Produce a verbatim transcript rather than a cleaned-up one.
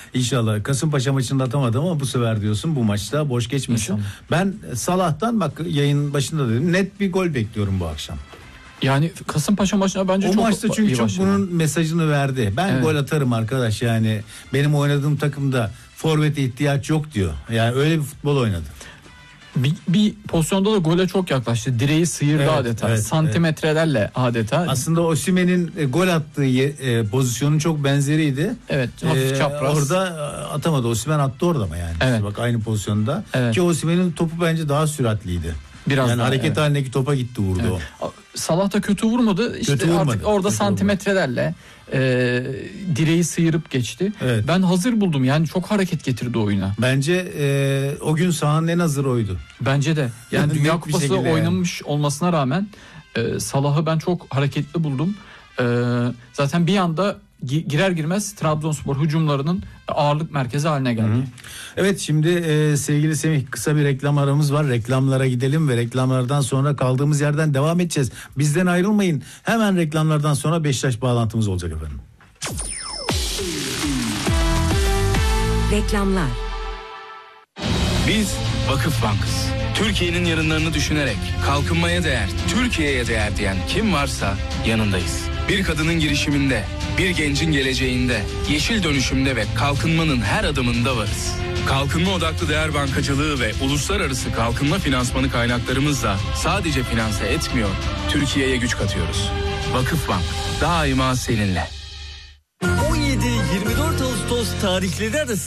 İnşallah. Kasımpaşa maçında atamadım ama bu sefer diyorsun bu maçta boş geçmesin. İnşallah. Ben Salah'tan bak yayın başında dedim net bir gol bekliyorum bu akşam. Yani Kasımpaşa maçına bence o çok iyi. O maçta çünkü çok başladı. Bunun mesajını verdi. Ben evet. gol atarım arkadaş, yani benim oynadığım takımda forvete ihtiyaç yok diyor. Yani öyle bir futbol oynadı. Bir, bir pozisyonda da gole çok yaklaştı. Direği sıyırdı evet, adeta. Evet, santimetrelerle evet. adeta. Aslında Osimhen'in e, gol attığı e, pozisyonun çok benzeriydi. Evet, hafif çapraz. E, orada atamadı. Osimhen attı orada ama yani. Evet. Bak aynı pozisyonda. Evet. Ki Osimhen'in topu bence daha süratliydi. Biraz yani daha, hareket evet. halindeki topa gitti, vurdu evet. o. Salah da kötü vurmadı. İşte kötü vurmadı. Artık orada kötü santimetrelerle e, direği sıyırıp geçti. Evet. Ben hazır buldum. Yani çok hareket getirdi oyuna. Bence e, o gün sahanın en hazır oydu. Bence de. Yani Dünya Kupası oynamış yani. olmasına rağmen e, Salah'ı ben çok hareketli buldum. E, zaten bir anda girer girmez Trabzonspor hücumlarının ağırlık merkezi haline geldi. Hı-hı. Evet, şimdi e, sevgili Semih, kısa bir reklam aramız var. Reklamlara gidelim ve reklamlardan sonra kaldığımız yerden devam edeceğiz. Bizden ayrılmayın. Hemen reklamlardan sonra Beşiktaş bağlantımız olacak efendim. Reklamlar. Biz Vakıf Bank'ız. Türkiye'nin yarınlarını düşünerek kalkınmaya değer, Türkiye'ye değer diyen kim varsa yanındayız. Bir kadının girişiminde, bir gencin geleceğinde, yeşil dönüşümde ve kalkınmanın her adımında varız. Kalkınma odaklı değer bankacılığı ve uluslararası kalkınma finansmanı kaynaklarımızla sadece finanse etmiyor, Türkiye'ye güç katıyoruz. Vakıfbank, daima seninle. on yedi yirmi dört Ağustos tarihleri arasında